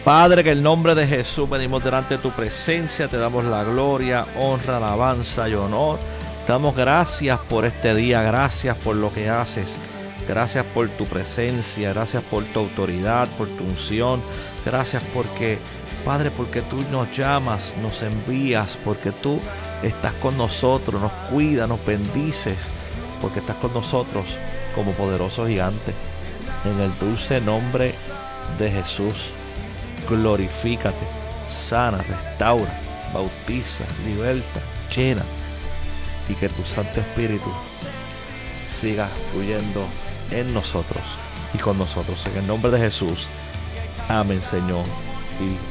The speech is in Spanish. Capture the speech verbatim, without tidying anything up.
Padre, que en el nombre de Jesús venimos delante de tu presencia, te damos la gloria, honra, alabanza y honor. Te damos gracias por este día, gracias por lo que haces, gracias por tu presencia, gracias por tu autoridad, por tu unción, gracias porque, Padre, porque tú nos llamas, nos envías, porque tú estás con nosotros, nos cuidas, nos bendices, porque estás con nosotros como poderoso gigante. En el dulce nombre de Jesús, glorifícate, sana, restaura, bautiza, liberta, llena, y que tu Santo Espíritu siga fluyendo en nosotros y con nosotros. En el nombre de Jesús. Amén, Señor. Y